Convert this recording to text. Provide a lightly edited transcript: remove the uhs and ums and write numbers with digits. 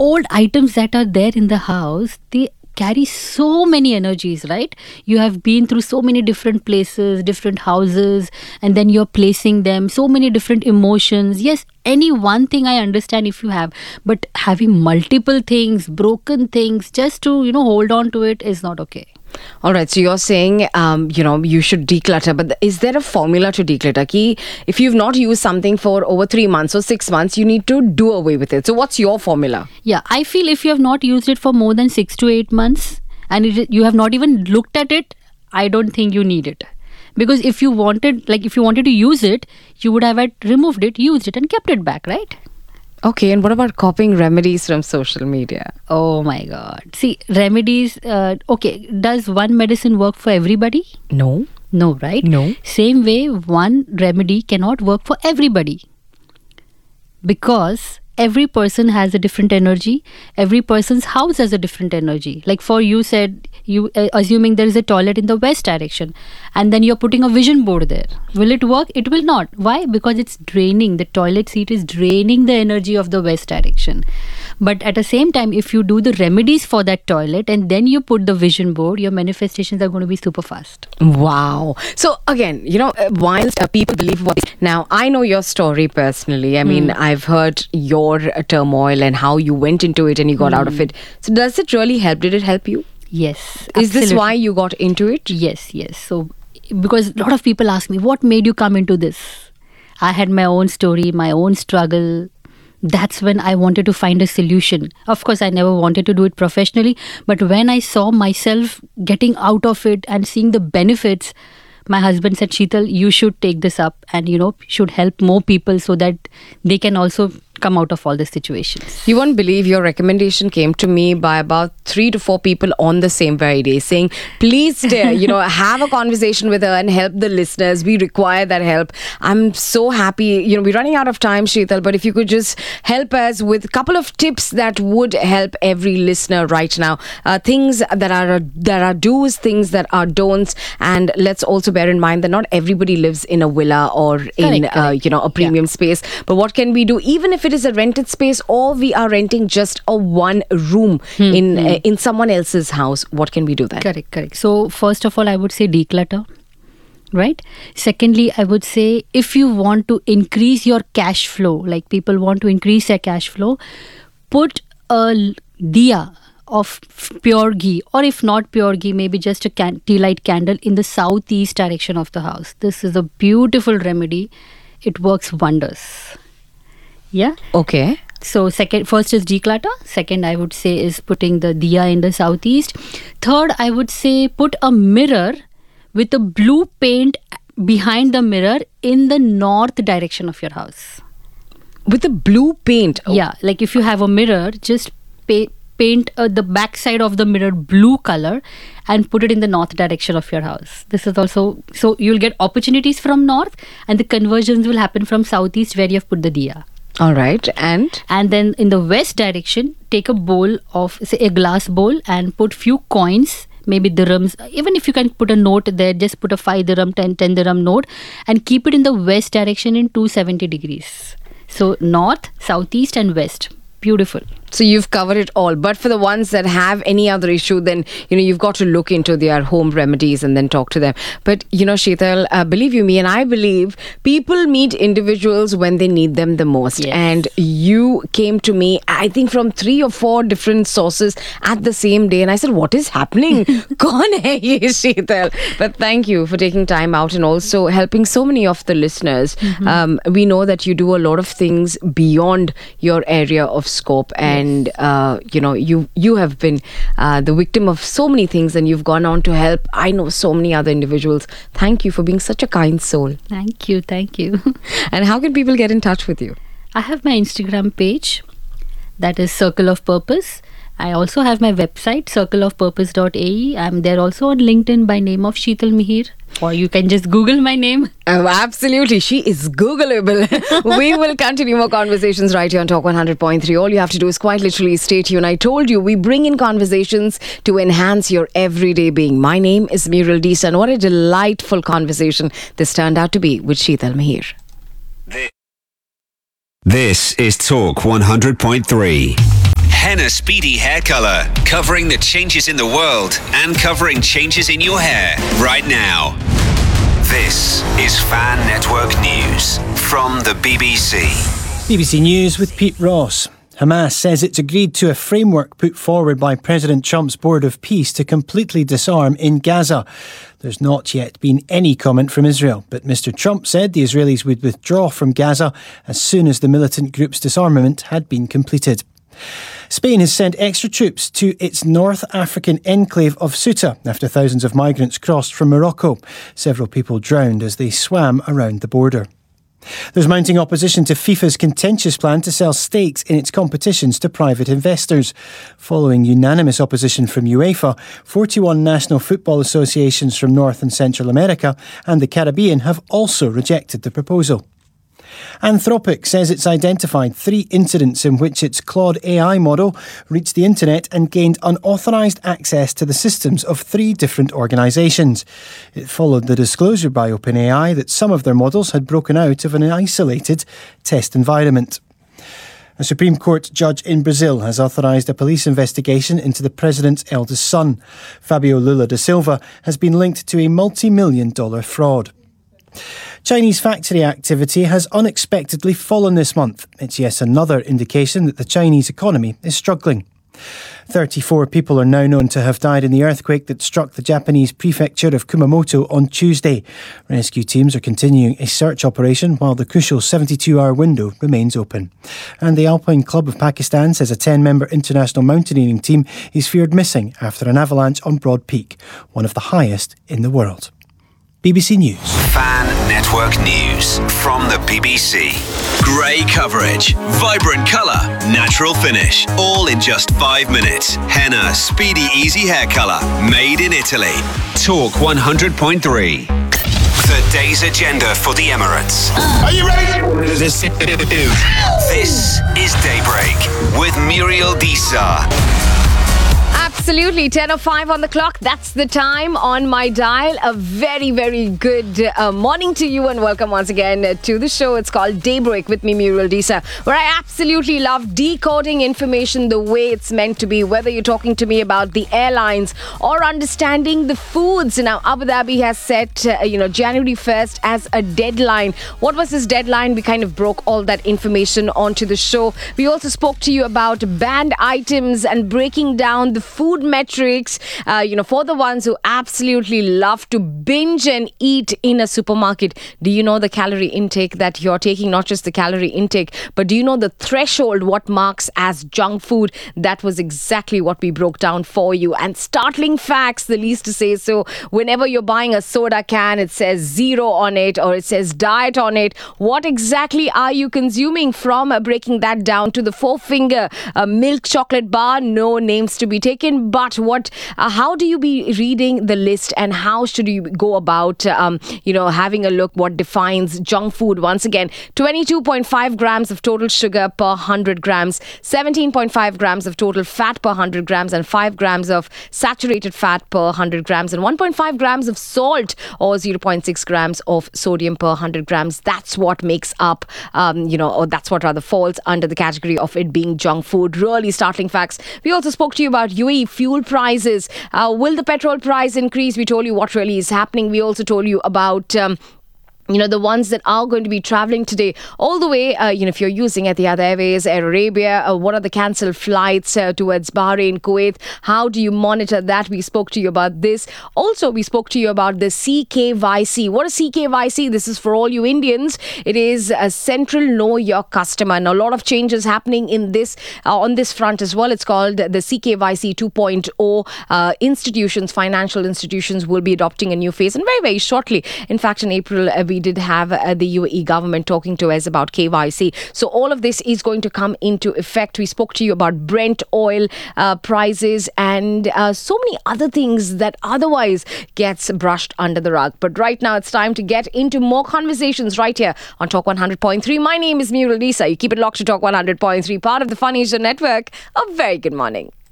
old items that are there in the house, they carry so many energies, right? You have been through so many different places, different houses, and then you're placing them, so many different emotions. Yes, any one thing I understand if you have, but having multiple things, broken things, just to, hold on to it is not okay. All right, so you're saying, you should declutter, but is there a formula to declutter? Ki if you've not used something for over 3 months or 6 months, you need to do away with it. So what's your formula? Yeah, I feel if you have not used it for more than 6 to 8 months and you have not even looked at it, I don't think you need it. Because if you wanted to use it, you would have removed it, used it and kept it back, right? Okay, and what about copying remedies from social media? Oh my God. See, remedies, okay, does one medicine work for everybody? No. No, right? No. Same way, one remedy cannot work for everybody. Because every person has a different energy. Every person's house has a different energy. Like for you said, you assuming there is a toilet in the west direction and then you're putting a vision board there. Will it work? It will not. Why? Because it's draining. The toilet seat is draining the energy of the west direction. But at the same time, if you do the remedies for that toilet and then you put the vision board, your manifestations are going to be super fast. Wow. So again, whilst people believe what... Now, I know your story personally. I mean, I've heard your turmoil and how you went into it and you got out of it. So does it really help? Did it help you? Yes. Is this why you got into it? Yes. So, because a lot of people ask me, what made you come into this? I had my own story, my own struggle. That's when I wanted to find a solution. Of course, I never wanted to do it professionally. But when I saw myself getting out of it and seeing the benefits, my husband said, Sheetal, you should take this up and, should help more people so that they can also come out of all the situations. You won't believe your recommendation came to me by about 3 to 4 people on the same very day saying, please, have a conversation with her and help the listeners. We require that help. I'm so happy. We're running out of time, Sheetal, but if you could just help us with a couple of tips that would help every listener right now. Things that are do's, things that are don'ts. And let's also bear in mind that not everybody lives in a villa or in a premium space. But what can we do, even if it is a rented space or we are renting just a one room in someone else's house, what can we do then? Correct. So first of all, I would say declutter, right? Secondly, I would say if you want to increase your cash flow, like people want to increase their cash flow, put a diya of pure ghee, or if not pure ghee, maybe just a tea light candle in the southeast direction of the house. This is a beautiful remedy. It works wonders. Yeah. Okay. So first is declutter. Second, I would say is putting the diya in the southeast. Third, I would say put a mirror with a blue paint behind the mirror in the north direction of your house. With the blue paint? Oh. Yeah. Like if you have a mirror, just paint the back side of the mirror blue color and put it in the north direction of your house. This is also, so you'll get opportunities from north and the conversions will happen from southeast where you have put the diya. All right. And then in the west direction, take a bowl of, say, a glass bowl and put few coins, maybe dirhams. Even if you can put a note there, just put a 5 dirham, 10 dirham note and keep it in the west direction in 270 degrees. So north, southeast and west. Beautiful. So you've covered it all. But for the ones that have any other issue, then, you've got to look into their home remedies and then talk to them. But, Sheetal, believe you me, and I believe people meet individuals when they need them the most. Yes. And you came to me, I think from 3 or 4 different sources at the same day. And I said, what is happening? Kaun hai ye Sheetal? But thank you for taking time out and also helping so many of the listeners. We know that you do a lot of things beyond your area of scope. And you have been the victim of so many things and you've gone on to help, I know, so many other individuals. Thank you for being such a kind soul. Thank you. And how can people get in touch with you? I have my Instagram page, that is Circle of Purpose. I also have my website, circleofpurpose.ae. I'm there also on LinkedIn by name of Sheetal Mihir. Or you can just Google my name. Oh, absolutely. She is Googleable. We will continue more conversations right here on Talk 100.3. All you have to do is quite literally stay tuned. I told you, we bring in conversations to enhance your everyday being. My name is Muriel Deesa, and what a delightful conversation this turned out to be with Sheetal Mihir. This is Talk 100.3. Henna Speedy Hair Colour, covering the changes in the world and covering changes in your hair right now. This is Fan Network News from the BBC. BBC News with Pete Ross. Hamas says it's agreed to a framework put forward by President Trump's Board of Peace to completely disarm in Gaza. There's not yet been any comment from Israel, but Mr. Trump said the Israelis would withdraw from Gaza as soon as the militant group's disarmament had been completed. Spain has sent extra troops to its North African enclave of Ceuta after thousands of migrants crossed from Morocco. Several people drowned as they swam around the border. There's mounting opposition to FIFA's contentious plan to sell stakes in its competitions to private investors. Following unanimous opposition from UEFA, 41 national football associations from North and Central America and the Caribbean have also rejected the proposal. Anthropic says it's identified 3 incidents in which its Claude AI model reached the internet and gained unauthorised access to the systems of 3 different organisations. It followed the disclosure by OpenAI that some of their models had broken out of an isolated test environment. A Supreme Court judge in Brazil has authorised a police investigation into the president's eldest son. Fabio Lula da Silva has been linked to a multi-million-dollar fraud. Chinese factory activity has unexpectedly fallen this month. It's yet another indication that the Chinese economy is struggling. 34 people are now known to have died in the earthquake that struck the Japanese prefecture of Kumamoto on Tuesday. Rescue teams are continuing a search operation while the crucial 72-hour window remains open. And the Alpine Club of Pakistan says a 10-member international mountaineering team is feared missing after an avalanche on Broad Peak, one of the highest in the world. BBC News. Fan Network News from the BBC. Grey coverage, vibrant colour, natural finish, all in just 5 minutes. Henna Speedy Easy Hair Colour, made in Italy. Talk 100.3. The day's agenda for the Emirates. Are you ready? This is Daybreak with Muriel Disa. Absolutely, 10:05 on the clock. That's the time on my dial. A very, very good morning to you and welcome once again to the show. It's called Daybreak with me, Muriel Disa, where I absolutely love decoding information the way it's meant to be, whether you're talking to me about the airlines or understanding the foods. Now, Abu Dhabi has set, January 1st as a deadline. What was this deadline? We kind of broke all that information onto the show. We also spoke to you about banned items and breaking down the food metrics, for the ones who absolutely love to binge and eat in a supermarket. Do you know the calorie intake that you're taking? Not just the calorie intake, but do you know the threshold, what marks as junk food? That was exactly what we broke down for you. And startling facts, the least to say so. Whenever you're buying a soda can, it says 0 on it or it says diet on it. What exactly are you consuming? From breaking that down to the 4-finger milk chocolate bar, no names to be taken. But how do you be reading the list and how should you go about, having a look what defines junk food? Once again, 22.5 grams of total sugar per 100 grams, 17.5 grams of total fat per 100 grams, and 5 grams of saturated fat per 100 grams, and 1.5 grams of salt or 0.6 grams of sodium per 100 grams. That's what makes up, or that's what rather falls under the category of it being junk food. Really startling facts. We also spoke to you about UAE fuel prices. Will the petrol price increase? We told you what really is happening. We also told you about the ones that are going to be traveling today all the way, if you're using Etihad Airways, Air Arabia, what are the cancelled flights towards Bahrain, Kuwait? How do you monitor that? We spoke to you about this. Also, we spoke to you about the CKYC. What is CKYC? This is for all you Indians. It is a Central Know Your Customer. Now, a lot of changes happening in this on this front as well. It's called the CKYC 2.0. Institutions, financial institutions will be adopting a new phase, and very, very shortly. In fact, in April, we did have the UAE government talking to us about KYC. So all of this is going to come into effect. We spoke to you about Brent oil prices and so many other things that otherwise gets brushed under the rug. But right now it's time to get into more conversations right here on Talk 100.3. My name is Muriel Disa. You keep it locked to Talk 100.3, part of the Fun Asia Network. A very good morning.